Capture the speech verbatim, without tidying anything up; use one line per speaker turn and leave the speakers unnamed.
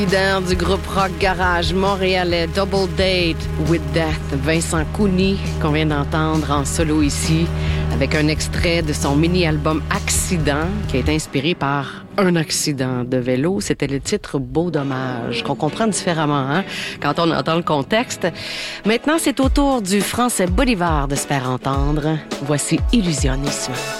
Leader du groupe rock garage montréalais Double Date with Death, Vincent Cooney, qu'on vient d'entendre en solo ici, avec un extrait de son mini-album Accident, qui a été inspiré par un accident de vélo. C'était le titre Beau dommage, qu'on comprend différemment hein, quand on entend le contexte. Maintenant, c'est au tour du Français Bolivar de se faire entendre. Voici Illusionnisme.